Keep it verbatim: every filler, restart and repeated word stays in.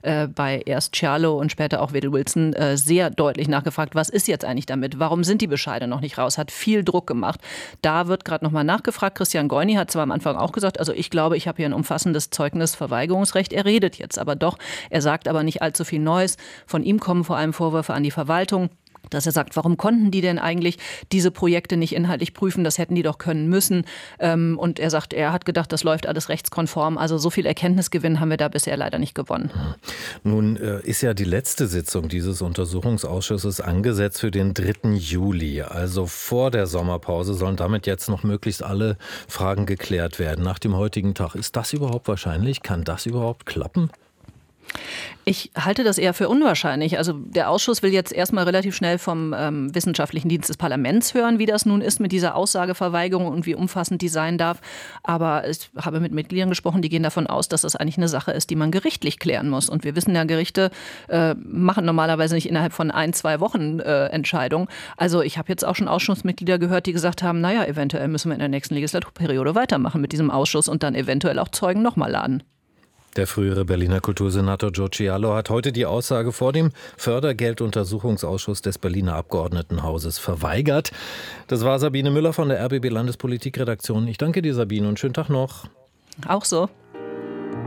äh, bei erst Scherlo und später auch Wedel Wilson äh, sehr deutlich nachgefragt, was ist jetzt eigentlich damit? Warum sind die Bescheide noch nicht raus? Hat viel Druck gemacht. Da wird gerade nochmal nachgefragt. Christian Goini hat zwar am Anfang auch gesagt, also ich glaube, ich habe hier ein umfassendes Zeugnisverweigerungsrecht. Er redet jetzt aber doch. Er sagt aber nicht allzu viel Neues. Von ihm kommen vor allem Vorwürfe an die Verwaltung, dass er sagt, warum konnten die denn eigentlich diese Projekte nicht inhaltlich prüfen? Das hätten die doch können müssen. Und er sagt, er hat gedacht, das läuft alles rechtskonform. Also so viel Erkenntnisgewinn haben wir da bisher leider nicht gewonnen. Nun ist ja die letzte Sitzung dieses Untersuchungsausschusses angesetzt für den dritten Juli. Also vor der Sommerpause sollen damit jetzt noch möglichst alle Fragen geklärt werden nach dem heutigen Tag. Ist das überhaupt wahrscheinlich? Kann das überhaupt klappen? Ich halte das eher für unwahrscheinlich. Also der Ausschuss will jetzt erstmal relativ schnell vom ähm, Wissenschaftlichen Dienst des Parlaments hören, wie das nun ist mit dieser Aussageverweigerung und wie umfassend die sein darf. Aber ich habe mit Mitgliedern gesprochen, die gehen davon aus, dass das eigentlich eine Sache ist, die man gerichtlich klären muss. Und wir wissen ja, Gerichte äh, machen normalerweise nicht innerhalb von ein, zwei Wochen äh, Entscheidungen. Also ich habe jetzt auch schon Ausschussmitglieder gehört, die gesagt haben, naja, eventuell müssen wir in der nächsten Legislaturperiode weitermachen mit diesem Ausschuss und dann eventuell auch Zeugen nochmal laden. Der frühere Berliner Kultursenator Joe Cialo hat heute die Aussage vor dem Fördergelduntersuchungsausschuss des Berliner Abgeordnetenhauses verweigert. Das war Sabine Müller von der R B B Landespolitikredaktion. Ich danke dir, Sabine, und schönen Tag noch. Auch so.